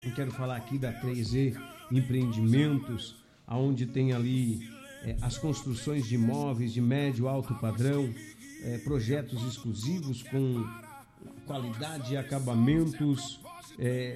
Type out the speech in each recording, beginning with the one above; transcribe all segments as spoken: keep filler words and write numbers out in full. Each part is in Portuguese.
Eu quero falar aqui da três E Empreendimentos, onde tem ali é, as construções de imóveis de médio alto padrão, é, projetos exclusivos com qualidade e acabamentos é,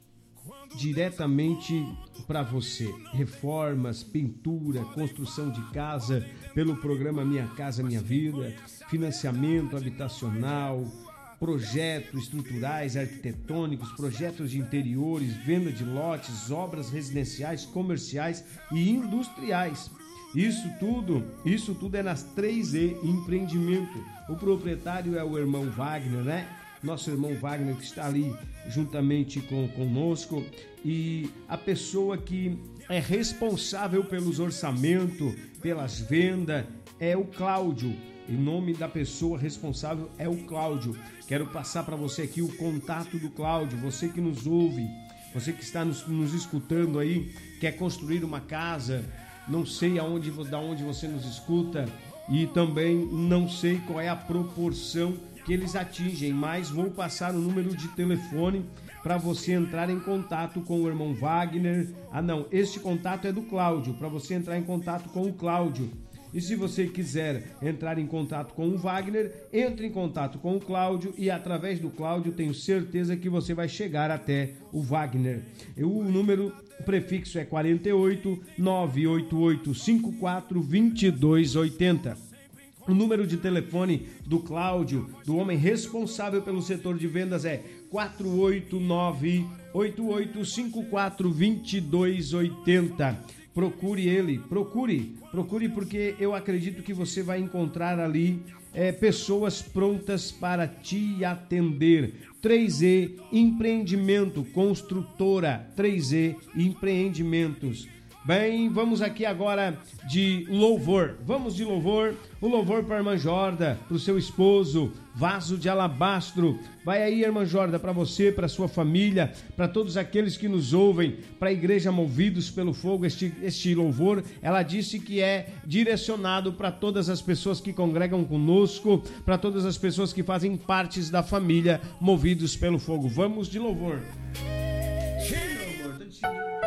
diretamente para você. Reformas, pintura, construção de casa pelo programa Minha Casa Minha Vida, financiamento habitacional, projetos estruturais, arquitetônicos, projetos de interiores, venda de lotes, obras residenciais, comerciais e industriais. Isso tudo, isso tudo é nas três E Empreendimento. O proprietário é o irmão Wagner, né? Nosso irmão Wagner, que está ali juntamente com conosco, e a pessoa que é responsável pelos orçamentos, pelas vendas, é o Cláudio. Em nome da pessoa responsável é o Cláudio. Quero passar para você aqui o contato do Cláudio. Você que nos ouve, você que está nos, nos escutando aí, quer construir uma casa, não sei aonde, da onde você nos escuta e também não sei qual é a proporção que eles atingem, mas vou passar o número de telefone para você entrar em contato com o irmão Wagner. Ah não, este contato é do Cláudio, para você entrar em contato com o Cláudio. E se você quiser entrar em contato com o Wagner, entre em contato com o Cláudio e através do Cláudio tenho certeza que você vai chegar até o Wagner. O número, o prefixo é quarenta e oito, nove oito oito cinco quatro, dois dois oito zero. O número de telefone do Cláudio, do homem responsável pelo setor de vendas, é quatro oito nove, oito oito cinco quatro, dois dois oito zero. Procure ele, procure, procure porque eu acredito que você vai encontrar ali é, pessoas prontas para te atender. três E Empreendimento, construtora, três E Empreendimentos. Bem, vamos aqui agora de louvor. Vamos de louvor. O louvor para a irmã Jorda, para o seu esposo, vaso de alabastro. Vai aí, irmã Jorda, para você, para sua família, para todos aqueles que nos ouvem, para a igreja Movidos pelo Fogo. Este, este louvor, ela disse que é direcionado para todas as pessoas que congregam conosco, para todas as pessoas que fazem partes da família Movidos pelo Fogo. Vamos de louvor.